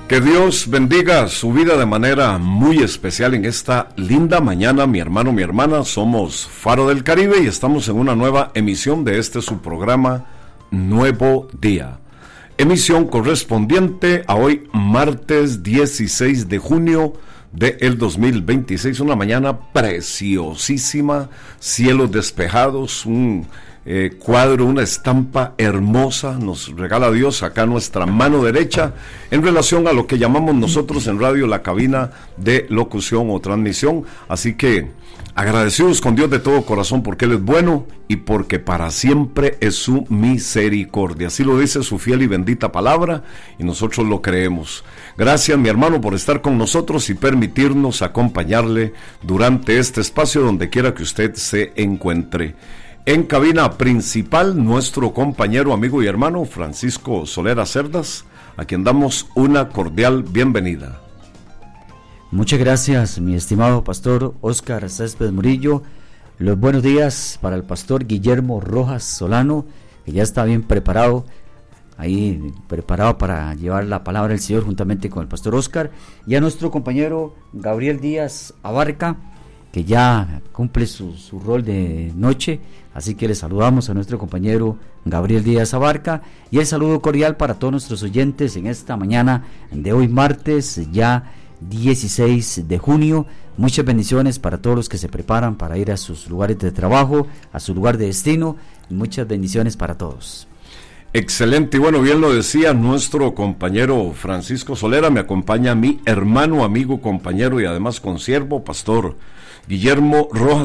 Que Dios bendiga su vida de manera muy especial en esta linda mañana, mi hermano, mi hermana. Somos Faro del Caribe y estamos en una nueva emisión de su programa Nuevo Día. Emisión correspondiente a hoy, martes 16 de junio del 2026. Una mañana preciosísima, cielos despejados, un cuadro, una estampa hermosa nos regala Dios acá a nuestra mano derecha en relación a lo que llamamos nosotros en radio la cabina de locución o transmisión. Así que agradecidos con Dios de todo corazón porque Él es bueno y porque para siempre es su misericordia. Así lo dice su fiel y bendita palabra y nosotros lo creemos. Gracias, mi hermano, por estar con nosotros y permitirnos acompañarle durante este espacio donde quiera que usted se encuentre. En cabina principal, nuestro compañero, amigo y hermano Francisco Solera Cerdas, a quien damos una cordial bienvenida. Muchas gracias, mi estimado pastor Óscar Céspedes Murillo. Los buenos días para el pastor Guillermo Rojas Solano, que ya está bien preparado, preparado para llevar la palabra del Señor juntamente con el pastor Óscar, y a nuestro compañero Gabriel Díaz Abarca, que ya cumple su rol de noche, así que le saludamos a nuestro compañero Gabriel Díaz Abarca, y el saludo cordial para todos nuestros oyentes en esta mañana de hoy martes, ya 16 de junio. Muchas bendiciones para todos los que se preparan para ir a sus lugares de trabajo, a su lugar de destino, y muchas bendiciones para todos. Excelente, y bueno, bien lo decía nuestro compañero Francisco Solera. Me acompaña mi hermano, amigo, compañero y además consiervo, pastor Guillermo Rojas